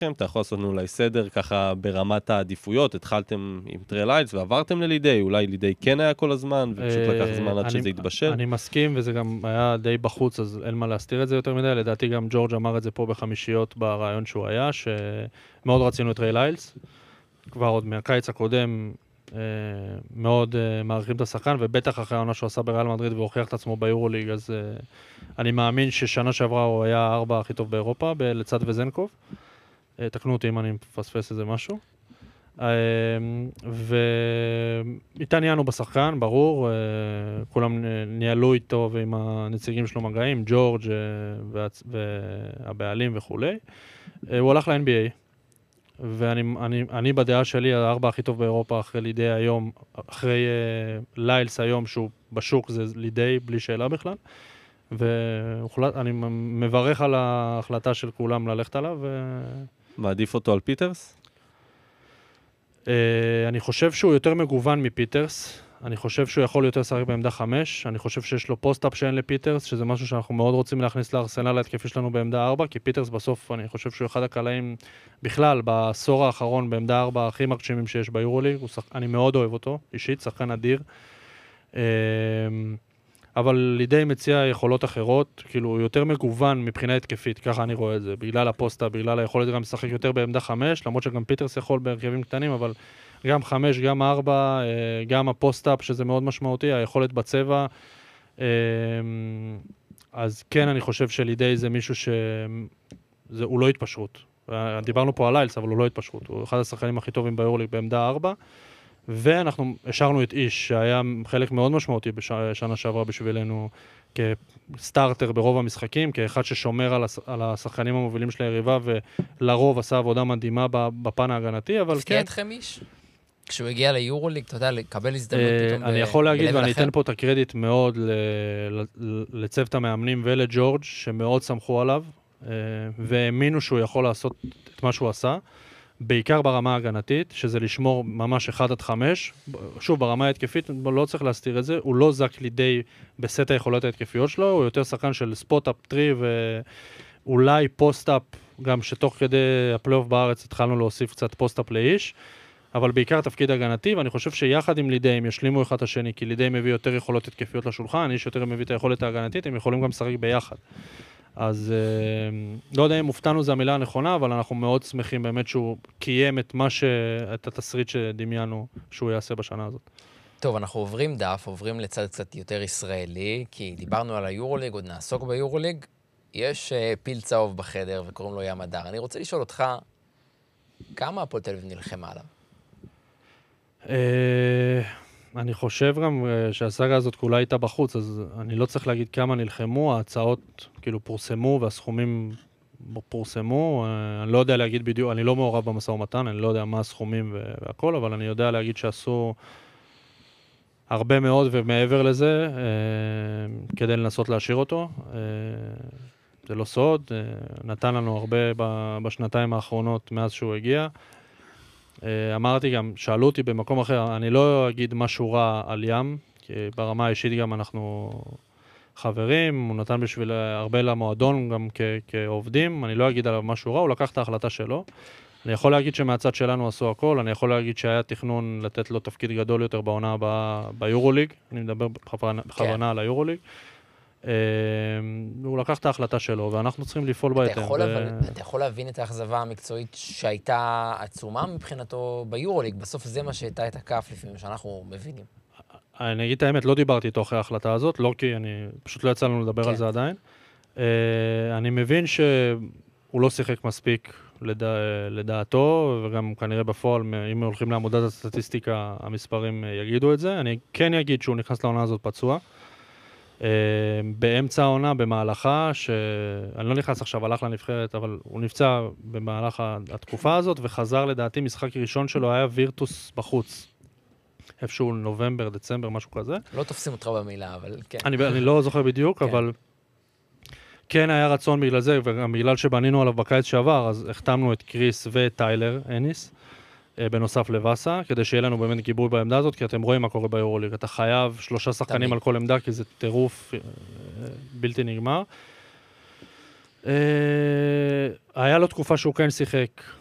אתה יכול לעשות אולי סדר ככה ברמת העדיפויות, התחלתם עם טריילייטס ועברתם ללידי, אולי לידי כן היה כל הזמן, ופשוט לקח זמן עד שזה יתבשל. אני מסכים, וזה גם היה די בחוץ, אז אין מה להסתיר את זה יותר מדי. לדעתי גם ג'ורג' אמר את זה פה בחמישיות ברעיון שהוא היה, שמאוד רצינו את טריילייטס, כבר עוד מהקיץ הקודם, מאוד מעריכים את השחקן, ובטח אחרי העונה שהוא עשה בריאל מדריד והוכיח את עצמו ביורוליג, אז אני מאמין ששנה שעברה הוא היה הארבע הכי טוב באירופה, לצד וזנקוב. תקנו אותי אם אני מפספס איזה משהו. והתעניינו בשחקן, ברור, כולם ניהלו איתו ועם הנציגים שלו מגעים, ג'ורג' והבעלים וכו'. הוא הלך ל-NBA, ואני בדעה שלי, הארבע הכי טוב באירופה אחרי לידי היום, אחרי ליילס היום שהוא בשוק, זה לידי בלי שאלה בכלל. ואני מברך על ההחלטה של כולם ללכת עליו. מעדיף אותו על פיטרס? אני חושב שהוא יותר מגוון מפיטרס. אני חושב שהוא יכול יותר לשחק בעמדה 5. אני חושב שיש לו פוסט-אפ שאין לפיטרס, שזה משהו שאנחנו מאוד רוצים להכניס לארסנל ההתקפי שלנו בעמדה 4, כי פיטרס בסוף, אני חושב שהוא אחד הקלעים בכלל, בעשור האחרון בעמדה 4 הכי מרשימים שיש ביורוליג. אני מאוד אוהב אותו, אישית, שחקן אדיר. אבל לידי מציע יכולות אחרות, כאילו הוא יותר מגוון מבחינה התקפית, ככה אני רואה את זה, בגלל הפוסטה, בגלל היכולת גם לשחק יותר בעמדה 5, למרות שגם פיטרס יכול בהרכבים קטנים, אבל גם 5, גם 4, גם הפוסט-אפ, שזה מאוד משמעותי, היכולת בצבע, אז כן, אני חושב שלידי זה מישהו הוא לא התפשרות. דיברנו פה על ליילס, אבל הוא לא התפשרות, הוא אחד השחקנים הכי טובים ביורוליג בעמדה 4, ואנחנו השארנו את איש, שהיה חלק מאוד משמעותי בשנה שעברה בשבילנו, כסטארטר ברוב המשחקים, כאחד ששומר על השחקנים המובילים של היריבה, ולרוב עשה עבודה מדהימה בפן ההגנתי, אבל כן. הפתיע אתכם איש? כשהוא הגיע ליורוליג, אתה יודע, לקבל הזדמנות פתאום אני יכול להגיד, ואני אתן פה את הקרדיט מאוד לצוות המאמנים ולג'ורג' שמאוד סמכו עליו, והאמינו שהוא יכול לעשות את מה שהוא עשה, בעיקר ברמה ההגנתית, שזה לשמור ממש 1-5. שוב, ברמה ההתקפית, לא צריך להסתיר את זה, הוא לא זק לידי בסט היכולות ההתקפיות שלו, הוא יותר שחקן של ספוט-אפ טרי, ואולי פוסט-אפ, גם שתוך כדי הפלייאוף בארץ התחלנו להוסיף קצת פוסט-אפ לאיש, אבל בעיקר תפקיד הגנתי, ואני חושב שיחד עם לידי הם ישלימו אחד השני, כי לידי מביא יותר יכולות התקפיות לשולחן, איש יותר מביא את היכולת ההגנתית, הם יכולים גם לשחק ביחד. אז לא יודע אם מופתענו זה המילה הנכונה, אבל אנחנו מאוד שמחים באמת שהוא קיים את התסריט שדמיינו שהוא יעשה בשנה הזאת. טוב, אנחנו עוברים דף, עוברים לצד קצת יותר ישראלי, כי דיברנו על היורוליג, עוד נעסוק ביורוליג. יש פיל צהוב בחדר וקוראים לו ים הדר. אני רוצה לשאול אותך, כמה הפועל תל אביב נלחמה עליו? אני חושב גם שהסאגה הזאת כולה הייתה בחוץ, אז אני לא צריך להגיד כמה נלחמו, ההצעות כאילו פורסמו והסכומים פורסמו, אני לא יודע להגיד בדיוק, אני לא מעורב במשא ומתן, אני לא יודע מה הסכומים והכל, אבל אני יודע להגיד שעשו הרבה מאוד ומעבר לזה, כדי לנסות להשאיר אותו. זה לא סוד, נתן לנו הרבה בשנתיים האחרונות מאז שהוא הגיע. אמרתי גם, שאלו אותי במקום אחר, אני לא אגיד משהו רע על ים, כי ברמה האישית גם אנחנו חברים, הוא נתן בשביל הרבה למועדון גם כעובדים, אני לא אגיד עליו משהו רע, הוא לקח את ההחלטה שלו. אני יכול להגיד שמהצד שלנו עשו הכל, אני יכול להגיד שהיה תכנון לתת לו תפקיד גדול יותר בעונה הבאה ביורוליג, אני מדבר בכוונה על היורוליג. הוא לקח את ההחלטה שלו, ואנחנו צריכים לפעול בהתאם. אתה יכול להבין את האכזבה המקצועית שהייתה עצומה מבחינתו ביורוליג, בסוף זה מה שהייתה את הכף לפעמים שאנחנו מבינים. אני אגיד את האמת, לא דיברתי איתו אחרי ההחלטה הזאת, לא כי פשוט לא יצא לנו לדבר על זה עדיין. אני מבין שהוא לא שיחק מספיק לדעתו, וגם כנראה בפועל, אם הולכים לעמודת הסטטיסטיקה, המספרים יגידו את זה. אני כן אגיד שהוא נכנס לעונה הזאת פצוע. באמצע העונה, במהלכה, שאני לא נכנס עכשיו, הלך לנבחרת, אבל הוא נפצע במהלך התקופה הזאת, וחזר לדעתי, משחק ראשון שלו היה וירטוס בחוץ. איפשהו נובמבר, דצמבר, משהו כזה. לא תופסים אותך במילה, אבל כן. אני לא זוכר בדיוק, אבל כן היה רצון בגלל זה, וגם בגלל שבנינו עליו בקיץ שעבר, אז החתמנו את קריס ואת טיילר אניס, בנוסף לבאסה, כדי שיהיה לנו באמת גיבוי בעמדה הזאת, כי אתם רואים מה קורה ביורוליג. אתה חייב 3 שחקנים על כל עמדה, כי זה טירוף בלתי נגמר. היה לו תקופה שהוא כן שיחק